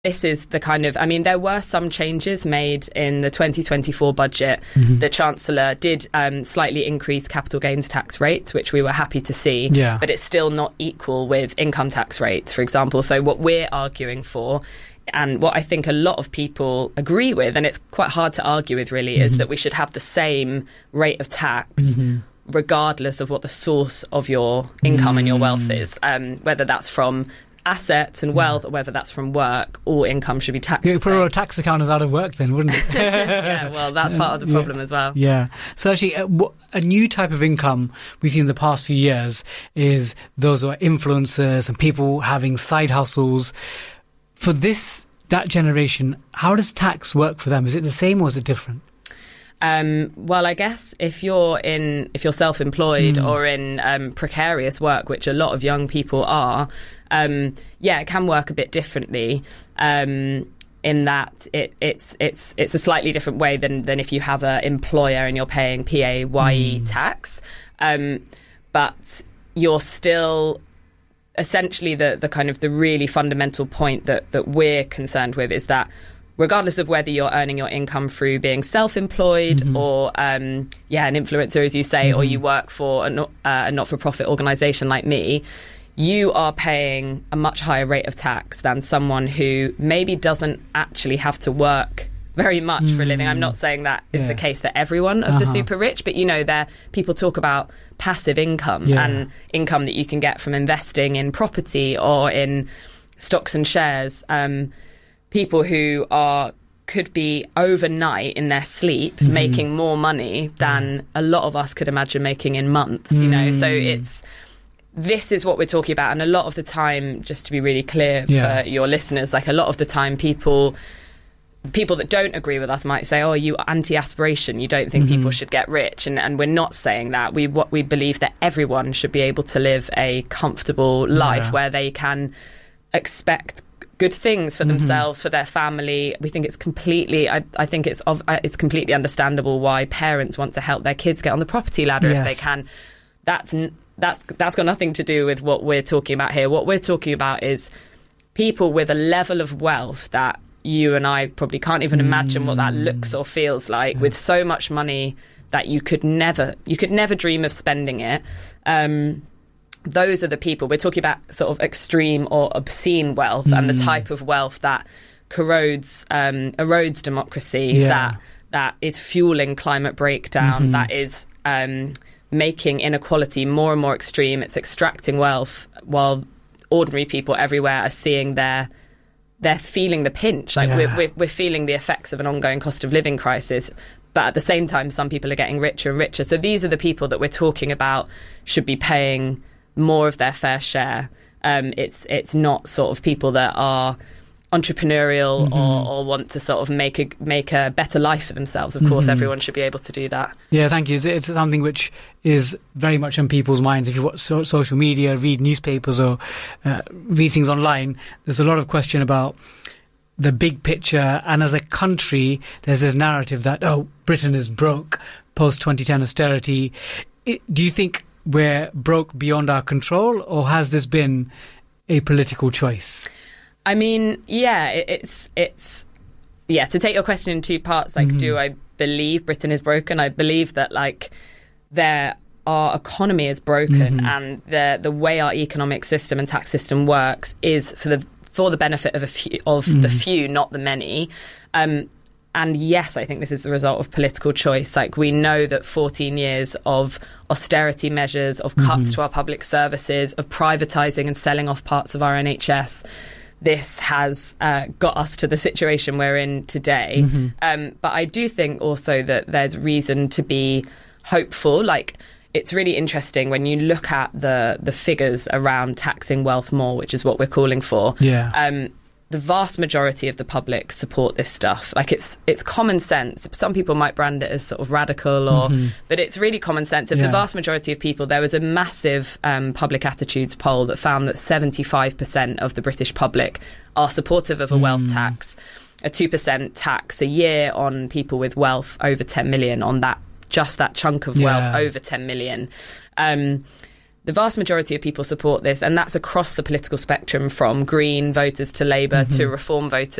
This is the kind of, I mean, there were some changes made in the 2024 budget. The Chancellor did slightly increase capital gains tax rates, which we were happy to see, but it's still not equal with income tax rates, for example. So what we're arguing for, and what I think a lot of people agree with, and it's quite hard to argue with really, is that we should have the same rate of tax regardless of what the source of your income and your wealth is, whether that's from assets and wealth, or whether that's from work. All income should be taxed. You put all tax accountants out of work then, wouldn't it? Yeah, well, that's part of the problem as well. Yeah. So actually, a new type of income we've seen in the past few years is those who are influencers and people having side hustles. For that generation, how does tax work for them? Is it the same or is it different? Well, I guess if you're self-employed or in precarious work, which a lot of young people are, it can work a bit differently. In that it's a slightly different way than if you have an employer and you're paying PAYE tax, but you're still essentially the kind of the really fundamental point that we're concerned with is that regardless of whether you're earning your income through being self-employed or, an influencer, as you say, or you work for a not-for-profit organisation like me, you are paying a much higher rate of tax than someone who maybe doesn't actually have to work very much for a living. I'm not saying that is the case for everyone of the super rich, but, people talk about passive income and income that you can get from investing in property or in stocks and shares. People who could be overnight in their sleep making more money than a lot of us could imagine making in months, So this is what we're talking about. And a lot of the time, just to be really clear for your listeners, like a lot of the time people that don't agree with us might say, oh, you anti-aspiration, you don't think people should get rich. And we're not saying that. We believe that everyone should be able to live a comfortable life where they can expect good things for themselves, for their family. We think it's completely, I think it's completely understandable why parents want to help their kids get on the property ladder if they can. That's got nothing to do with what we're talking about here. What we're talking about is people with a level of wealth that you and I probably can't even imagine what that looks or feels like, with so much money that you could never dream of spending it. Those are the people we're talking about, sort of extreme or obscene wealth, and the type of wealth that erodes democracy, that is fueling climate breakdown, that is making inequality more and more extreme. It's extracting wealth while ordinary people everywhere are seeing they're feeling the pinch. Like we're feeling the effects of an ongoing cost of living crisis. But at the same time, some people are getting richer and richer. So these are the people that we're talking about should be paying more of their fair share. It's not sort of people that are entrepreneurial or want to sort of make a better life for themselves. Of course, everyone should be able to do that. Yeah, thank you. It's something which is very much on people's minds. If you watch social media, read newspapers or read things online, there's a lot of question about the big picture. And as a country, there's this narrative that, Britain is broke post-2010 austerity. Do you think we're broke beyond our control, or has this been a political choice? I mean, it's to take your question in two parts, like, do I believe Britain is broken? I believe that, like, our economy is broken, and the way our economic system and tax system works is for the benefit of the few, not the many. And yes, I think this is the result of political choice. Like, we know that 14 years of austerity measures, of cuts to our public services, of privatising and selling off parts of our NHS, this has got us to the situation we're in today. But I do think also that there's reason to be hopeful. Like, it's really interesting when you look at the figures around taxing wealth more, which is what we're calling for. The vast majority of the public support this stuff. Like, it's common sense. Some people might brand it as sort of radical, but it's really common sense. If the vast majority of people, there was a massive public attitudes poll that found that 75% of the British public are supportive of a wealth tax, a 2% tax a year on people with wealth over 10 million, on that chunk of wealth over 10 million. The the vast majority of people support this, and that's across the political spectrum, from Green voters to Labour to Reform voters.